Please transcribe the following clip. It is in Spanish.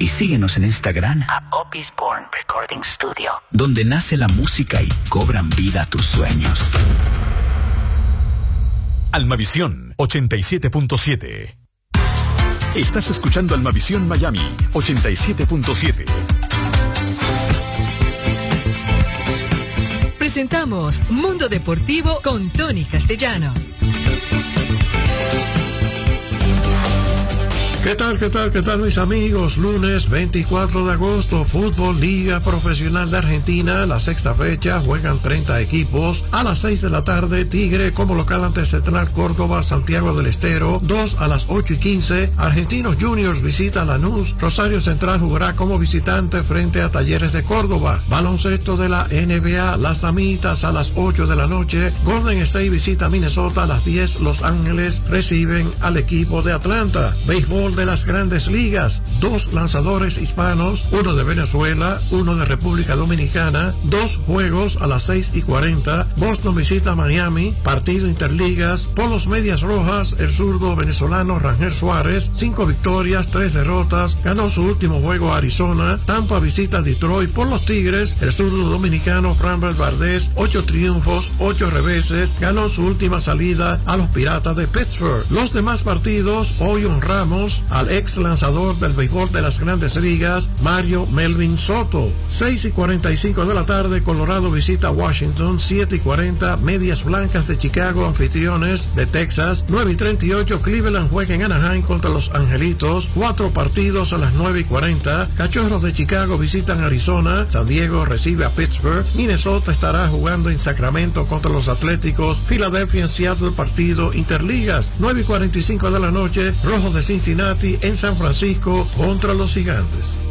Y síguenos en Instagram Opis Born Recording Studio, donde nace la música y cobran vida tus sueños. Almavisión 87.7. Estás escuchando Almavisión Miami 87.7. Presentamos Mundo Deportivo con Tony Castellanos. ¿Qué tal mis amigos? Lunes 24 de agosto, Fútbol Liga Profesional de Argentina, la sexta fecha, juegan 30 equipos. A las 6 de la tarde, Tigre como local ante Central Córdoba, Santiago del Estero. 2 a las 8:15, Argentinos Juniors visita Lanús. Rosario Central jugará como visitante frente a Talleres de Córdoba. Baloncesto de la NBA, las Damitas a las 8 de la noche. Golden State visita Minnesota a las 10. Los Ángeles reciben al equipo de Atlanta. Béisbol de las Grandes Ligas, 2 lanzadores hispanos, uno de Venezuela, uno de República Dominicana, 2 juegos a las 6:40. Boston visita Miami, partido interligas. Por los Medias Rojas, el zurdo venezolano Rangel Suárez, 5 victorias, 3 derrotas, ganó su último juego a Arizona. Tampa visita Detroit. Por los Tigres, el zurdo dominicano Framber Valdez, 8 triunfos, 8 reveses, ganó su última salida a los Piratas de Pittsburgh. Los demás partidos, hoy honramos al ex lanzador del béisbol de las Grandes Ligas, Mario Melvin Soto. 6:45 de la tarde, Colorado visita Washington. 7:40, Medias Blancas de Chicago, anfitriones de Texas. 9:38, Cleveland juega en Anaheim contra los Angelitos. 4 partidos a las 9:40. Cachorros de Chicago visitan Arizona. San Diego recibe a Pittsburgh. Minnesota estará jugando en Sacramento contra los Atléticos. Filadelfia en Seattle, partido interligas. 9:45 de la noche, Rojos de Cincinnati en San Francisco contra los Gigantes.